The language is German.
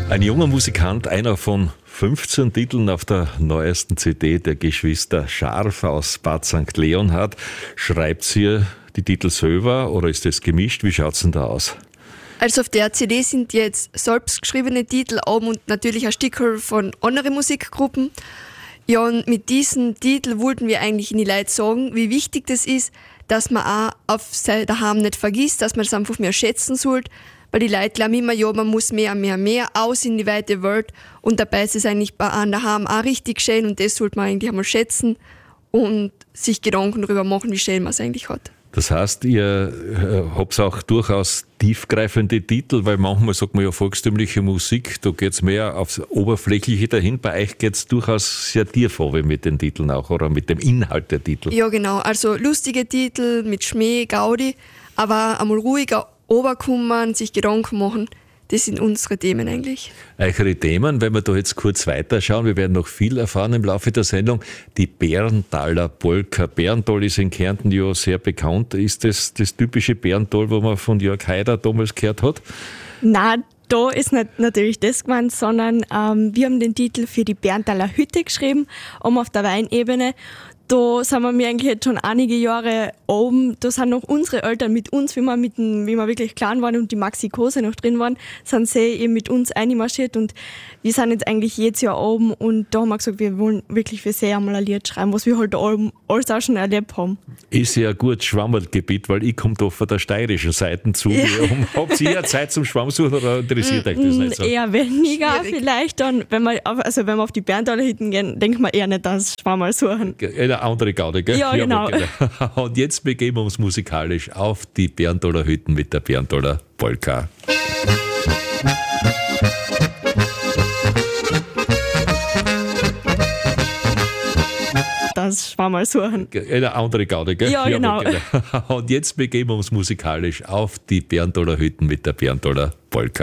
Ein junger Musikant, einer von 15 Titeln auf der neuesten CD der Geschwister Scharf aus Bad St. Leonhard. Schreibt ihr die Titel selber oder ist das gemischt? Wie schaut's denn da aus? Also auf der CD sind jetzt selbst geschriebene Titel und natürlich ein Stückel von anderen Musikgruppen. Ja, und mit diesen Titel wollten wir eigentlich in die Leute sagen, wie wichtig das ist, dass man auch auf sein Daheim nicht vergisst, dass man das einfach mehr schätzen sollte. Weil die Leute glauben immer, ja, man muss mehr aus in die weite Welt. Und dabei ist es eigentlich bei einem daheim auch richtig schön und das sollte man eigentlich einmal schätzen und sich Gedanken darüber machen, wie schön man es eigentlich hat. Das heißt, ihr habt auch durchaus tiefgreifende Titel, weil manchmal sagt man ja volkstümliche Musik, da geht es mehr aufs Oberflächliche dahin. Bei euch geht es durchaus sehr tief mit den Titeln auch oder mit dem Inhalt der Titel. Ja, genau. Also lustige Titel mit Schmäh, Gaudi, aber einmal ruhiger runterkommen, sich Gedanken machen. Das sind unsere Themen eigentlich. Eure Themen, wenn wir da jetzt kurz weiterschauen, wir werden noch viel erfahren im Laufe der Sendung. Die Bärentaler Polka. Bärental ist in Kärnten ja sehr bekannt. Ist das typische Bärental, wo man von Jörg Haider damals gehört hat? Nein, da ist nicht natürlich das gemeint, sondern wir haben den Titel für die Bärentaler Hütte geschrieben, auf der Weinebene. Da sind wir eigentlich jetzt schon einige Jahre oben. Da sind noch unsere Eltern mit uns, wie wir wirklich klein waren und die Maxi Kose noch drin waren, sind sie eben mit uns einmarschiert und wir sind jetzt eigentlich jedes Jahr oben und da haben wir gesagt, wir wollen wirklich für sie einmal ein Lied schreiben, was wir halt alles auch schon erlebt haben. Ist ja ein gutes Schwammergebiet, weil ich komme da von der steirischen Seite zu. Ja. Habt ihr Zeit zum Schwammsuchen oder interessiert euch das nicht so? Eher weniger vielleicht. Dann, wenn wir auf die Bärentaler Hütten gehen, denkt man eher nicht an das Schwammerl suchen. Eine andere Gaude, gell? Ja, genau. Und jetzt begeben wir uns musikalisch auf die Bärentaler Hütten mit der Bärentaler Polka. Das Schwammerl suchen. Eine andere Gaude, gell? Ja, genau. Und jetzt begeben wir uns musikalisch auf die Bärentaler Hütten mit der Bärentaler Polka.